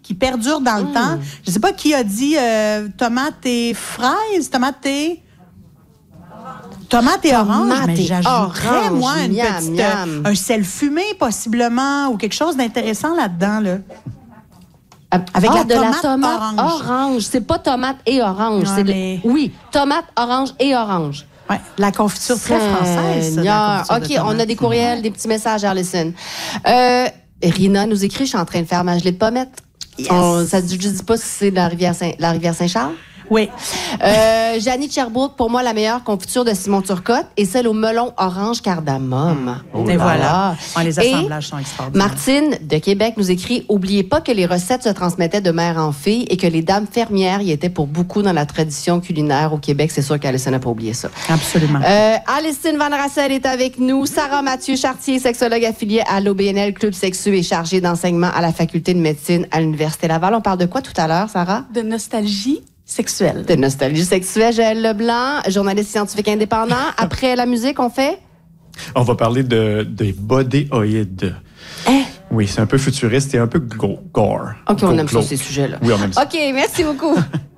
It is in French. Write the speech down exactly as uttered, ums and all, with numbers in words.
qui perdure dans le mmh. temps. Je sais pas qui a dit euh, tomate et fraises, tomate et... Tomate et orange, Tomate mais et j'ajouterais, orange, moi, une miam, petite, miam. euh, un sel fumé, possiblement, ou quelque chose d'intéressant là-dedans, là. Avec ah, la de tomate, la tomate orange. orange. C'est pas tomate et orange. Ouais, c'est de- mais- Oui, tomate, orange et orange. Ouais, la confiture très française, ça, de la Seigneur. confiture OK, de tomate. on a des courriels, des petits messages, Alison. Euh, Rina nous écrit, je suis en train de faire ma gelée de pommettes. Yes. On, ça ne dis pas si c'est la rivière Saint, la rivière Saint-Charles? Oui. Euh, Janie de Sherbrooke, pour moi, la meilleure confiture de Simon Turcotte est celle au melon orange cardamome. Oh Et voilà. Ouais, les assemblages Et sont extraordinaires. Martine de Québec nous écrit « Oubliez pas que les recettes se transmettaient de mère en fille et que les dames fermières y étaient pour beaucoup dans la tradition culinaire au Québec. » C'est sûr qu'Alison n'a pas oublié ça. Absolument. Euh, Alison Van Rassel est avec nous. Sarah Mathieu Chartier, sexologue affiliée à l'O B N L Club Sexu et chargée d'enseignement à la faculté de médecine à l'Université Laval. On parle de quoi tout à l'heure, Sarah? De nostalgie sexuelle. De nostalgie sexuelle. Joël Leblanc, journaliste scientifique indépendant. Après la musique, on fait? On va parler de, des bodéoïdes. Hein? Oui, c'est un peu futuriste et un peu go- gore. OK, on Go- aime ça, glauque. ces sujets-là. Oui, on aime ça. OK, merci beaucoup.